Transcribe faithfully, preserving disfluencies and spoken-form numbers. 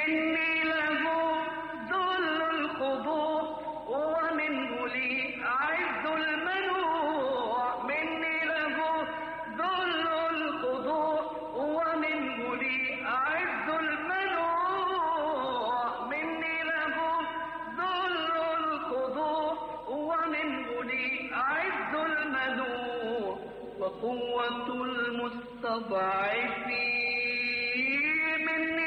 مني له ذل الخضوع ومنه لي عز المنوع مني له ذل الخضوع ومنه لي عز المنوع مني له ذل الخضوع ومنه لي عز المنوع وقوة المستضعفين مني